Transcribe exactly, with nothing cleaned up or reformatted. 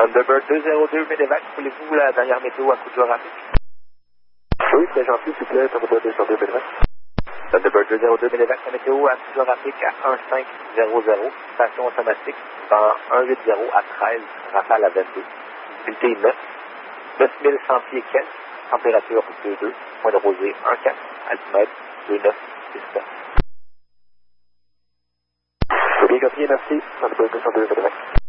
Thunderbird deux zéro deux, Medevac, voulez-vous la dernière météo à coup de joie rapide? Oui, c'est gentil, s'il vous plaît, Thunderbird deux zéro deux, Medevac. Thunderbird deux zéro deux, Medevac, la météo à coup de joie rapide à un cinq zéro zéro, station automatique, dans un huit zéro à treize, rafale à vingt-deux, visibilité neuf, neuf mille cent pieds quelques, température deux deux, point de rosée un quatre, altimètre deux neuf six neuf. C'est bien compris, merci. Thunderbird deux zéro deux, Medevac.